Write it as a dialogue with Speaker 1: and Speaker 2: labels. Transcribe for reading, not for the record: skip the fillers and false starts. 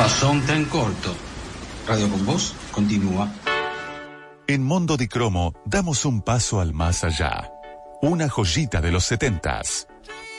Speaker 1: Pasó un tren corto. Radio con Voz continúa.
Speaker 2: En Mondo di Cromo damos un paso al más allá. Una joyita de los 70s.